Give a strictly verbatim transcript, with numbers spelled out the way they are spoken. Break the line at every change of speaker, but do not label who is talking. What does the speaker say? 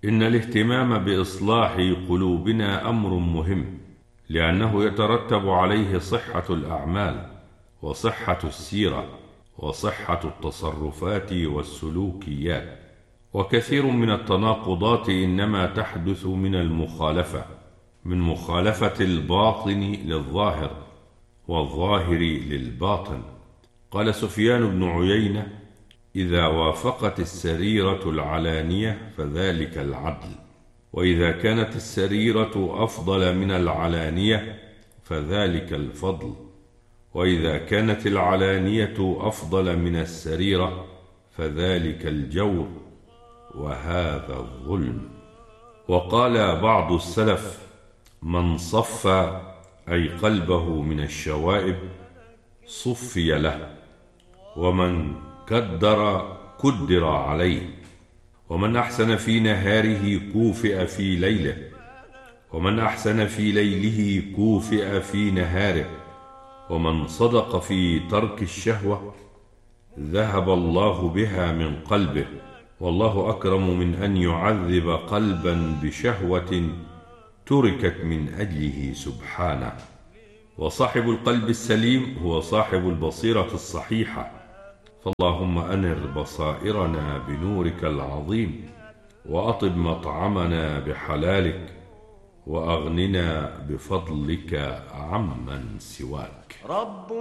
إن الاهتمام بإصلاح قلوبنا أمر مهم، لأنه يترتب عليه صحة الأعمال وصحة السيرة وصحة التصرفات والسلوكيات. وكثير من التناقضات إنما تحدث من المخالفة، من مخالفة الباطن للظاهر والظاهر للباطن. قال سفيان بن عيينة: إذا وافقت السريرة العلانية فذلك العدل، وإذا كانت السريرة أفضل من العلانية فذلك الفضل، وإذا كانت العلانية أفضل من السريرة فذلك الجور، وهذا الظلم. وقال بعض السلف: من صفى أي قلبه من الشوائب صفي له، ومن كدر كدر عليه، ومن أحسن في نهاره كوفئ في ليله، ومن أحسن في ليله كوفئ في نهاره، ومن صدق في ترك الشهوة ذهب الله بها من قلبه، والله أكرم من أن يعذب قلبا بشهوة تركت من أجله سبحانه. وصاحب القلب السليم هو صاحب البصيرة الصحيحة، فاللهم أنر بصائرنا بنورك العظيم، وأطب مطعمنا بحلالك، وأغننا بفضلك عمن سواك.